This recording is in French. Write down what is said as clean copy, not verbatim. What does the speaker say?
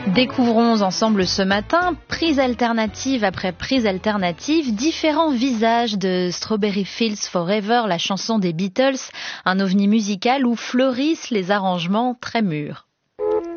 Découvrons ensemble ce matin, prise alternative après prise alternative, différents visages de Strawberry Fields Forever, la chanson des Beatles, un ovni musical où fleurissent les arrangements très mûrs.